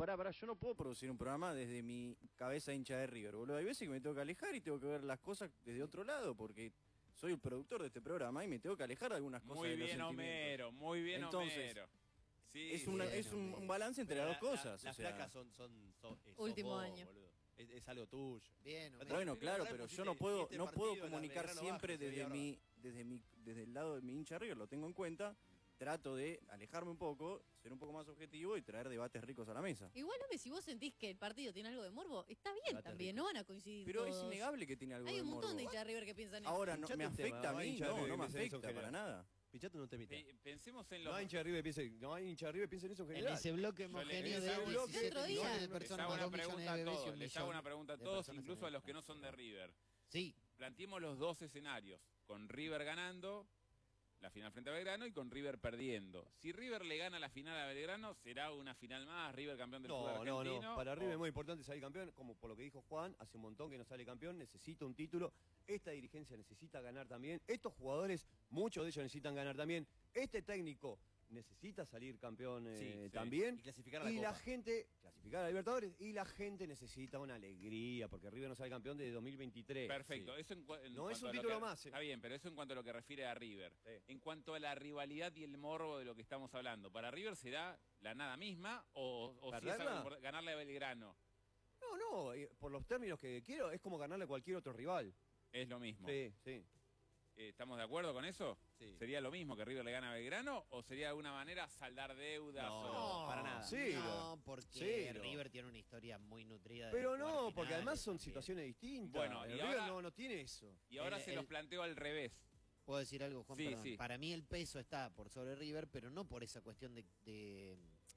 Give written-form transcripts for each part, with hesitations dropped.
pará, yo no puedo producir un programa desde mi cabeza hincha de River, boludo. Hay veces que me tengo que alejar y tengo que ver las cosas desde otro lado, porque soy el productor de este programa y me tengo que alejar de algunas cosas de los sentimientos. Muy bien, Entonces, Homero. Sí, es bien, un balance entre las dos cosas. Las o sea. placas son Último vos, año. boludo. Es algo tuyo. Bien, Otra Bueno, vez, claro, otra vez pero pusiste- yo no puedo, este no puedo partido, la comunicar Belgrano siempre baja, sería desde el lado de mi hincha River, lo tengo en cuenta. Trato de alejarme un poco, ser un poco más objetivo y traer debates ricos a la mesa. Igual, hombre, si vos sentís que el partido tiene algo de morbo, está bien Debate también, rico. no van a coincidir Pero es todos. innegable que tiene algo Hay de un montón morbo. de hinchas de River que piensan eso. Ahora, no, Pinchate me un tema, afecta a no hay mí, hincha de no River me que piense eso afecta en para general. nada. Pinchate un temita. Pensemos en No los... hay hincha de River que piense, no hay hincha de River que piense en eso en En general. ese bloque Yo le- homogéneo les de hago un 17 bloque- millones de Les Les personas, hago más una 2 millones pregunta de a bebés y todos, un les hago millón una pregunta a de todos, personas incluso en a el los que no país. son de River. Sí, Planteemos los dos escenarios, con River ganando la final frente a Belgrano y con River perdiendo. Si River le gana la final a Belgrano, será una final más, River campeón del fútbol argentino. No. Para River es muy importante salir campeón, como por lo que dijo Juan, hace un montón que no sale campeón, necesita un título. Esta dirigencia necesita ganar también. Estos jugadores, muchos de ellos necesitan ganar también. Este técnico necesita salir campeón Sí. también. Y clasificar a la Y Copa. la gente, clasificar a Libertadores, y la gente necesita una alegría, porque River no sale campeón desde 2023. Perfecto, Sí. eso en No es cuanto un a lo título que- más, Está bien, pero eso en cuanto a lo que refiere a River. Sí. En cuanto a la rivalidad y el morbo de lo que estamos hablando, ¿para River será la nada misma o si es ¿Perderla? algo importante? Ganarle a Belgrano? No, por los términos que quiero, es como ganarle a cualquier otro rival. Es lo mismo. Sí. ¿Estamos de acuerdo con eso? Sí. ¿Sería lo mismo que River le gana a Belgrano o sería de alguna manera saldar deudas? No, para nada. Cero. no, porque Cero. River tiene una historia muy nutrida. de Pero jugar no, finales porque además son también. situaciones distintas. Bueno, El y River ahora- no tiene eso. Y ahora El- se los el- planteo al revés. ¿Puedo decir algo, Juan? Sí, Perdón. sí. Para mí el peso está por sobre River, pero no por esa cuestión de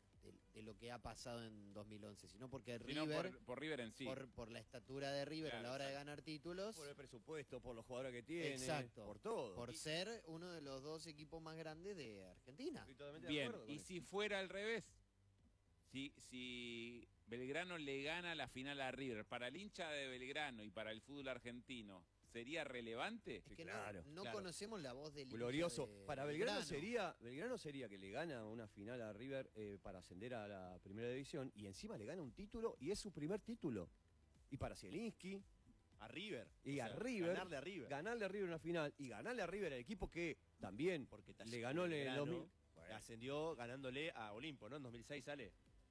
lo que ha pasado en 2011, sino porque Sino River, por River en sí. por la estatura de River Claro, a la hora de exacto. ganar títulos, Por el presupuesto, por los jugadores que tiene, exacto, por todo. por ser uno de los dos equipos más grandes de Argentina. Estoy totalmente de Bien, acuerdo con y eso. si fuera al revés, si Belgrano le gana la final a River, para el hincha de Belgrano y para el fútbol argentino, ¿sería relevante? Es que claro, no claro. conocemos la voz del hincha Glorioso. de Para Belgrano sería que le gana una final a River para ascender a la primera división y encima le gana un título y es su primer título. Y para Zielinski A River. y O a sea, River. Ganarle a River. Ganarle a River una final y ganarle a River al equipo que también Porque le ganó en el Belgrano 2000. Bueno. ascendió ganándole a Olimpo, ¿no? En 2006 sale.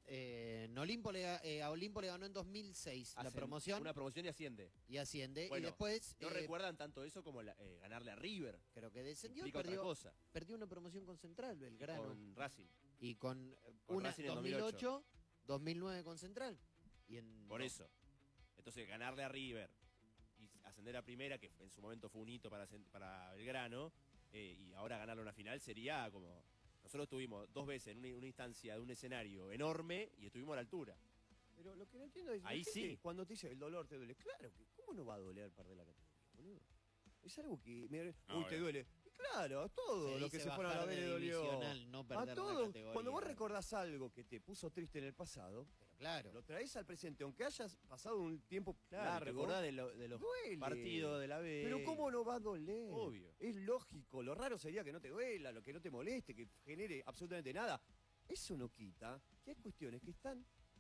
a Olimpo le ganó en 2006 la Hacen promoción Una promoción y asciende. y asciende. Bueno, y después, no recuerdan tanto eso como ganarle a River. creo que descendió y Implica otra perdió, cosa. perdió una promoción con Central, Belgrano. Con Racing. Y con Con una Racing en 2008, 2009 con Central. Y en, Por eso. Entonces, ganarle a River y ascender a primera, que en su momento fue un hito para Belgrano, y ahora ganarle una final sería como... Nosotros estuvimos 2 veces en una instancia de un escenario enorme y estuvimos a la altura. Pero lo que no entiendo es Ahí la gente, sí. cuando te dice el dolor te duele. Claro, que ¿cómo no va a doler perder la categoría, boludo? Es algo que No, uy, te duele. Y claro, a todos Se los que dice se fueron a la bajar B de le dolió. divisional, no perder A la todos. categoría. Cuando vos recordás algo que te puso triste en el pasado, pero claro, lo traes al presente, aunque hayas pasado un tiempo Claro, te largo. acordás de los duele. partidos de la B. Pero ¿cómo no va a doler? Obvio. Es lógico. Lo raro sería que no te duela, lo que no te moleste, que genere absolutamente nada. Eso no quita que hay cuestiones que están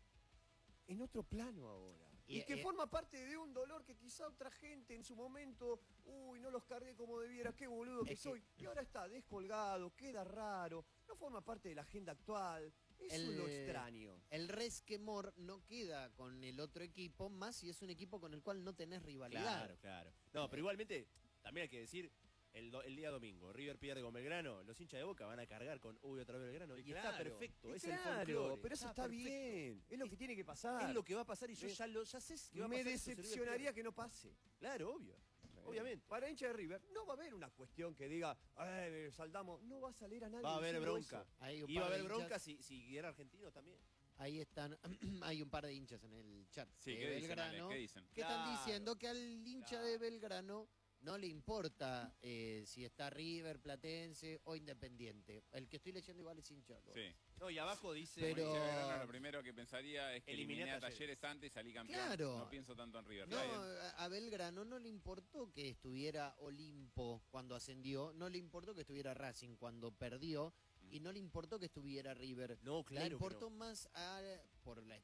en otro plano ahora. Y, Y- que forma parte de un dolor que quizá otra gente en su momento, uy, no los cargué como debiera, qué boludo que Es que- soy. Y ahora está descolgado, queda raro, no forma parte de la agenda actual. Eso es lo extraño. El resquemor no queda con el otro equipo, más si es un equipo con el cual no tenés rivalidad. Claro, claro. No, pero igualmente, también hay que decir, el día domingo, River pierde con Belgrano, los hinchas de Boca van a cargar con uy otra vez Belgrano. Y Claro. está perfecto, es el Claro, folclore. pero eso está perfecto. bien. Es lo que tiene que pasar. Es lo que va a pasar y yo Me- ya sé que va a Me pasar. eso, si River decepcionaría pierde. que no pase. Claro, obvio. Obviamente. Para hincha de River, no va a haber una cuestión que diga, saldamos. No va a salir a nadie. Va a haber diciendo bronca. eso. Hay un Y va a par de haber bronca hinchas- si era argentino también. Ahí están, hay un par de hinchas en el chat Sí, de ¿qué dicen, Belgrano Ale? ¿Qué dicen? que están Claro, diciendo que al hincha de Belgrano no le importa si está River, Platense o Independiente. El que estoy leyendo igual es hincha. ¿no? Sí. No, y abajo dice... Pero- Hincha de Belgrano, lo primero que pensaría es que Eliminé eliminé a a Talleres antes y salí campeón. Claro. No pienso tanto en River. No, Está bien. a Belgrano no le importó que estuviera Olimpo cuando ascendió, no le importó que estuviera Racing cuando perdió y no le importó que estuviera River. No, claro Le que importó no. más por la